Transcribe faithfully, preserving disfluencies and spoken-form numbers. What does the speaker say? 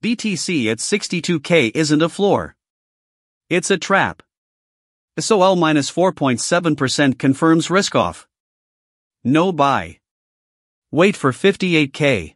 B T C at sixty-two K isn't a floor. It's a trap. S O L minus four point seven percent confirms risk off. No buy. Wait for fifty-eight K.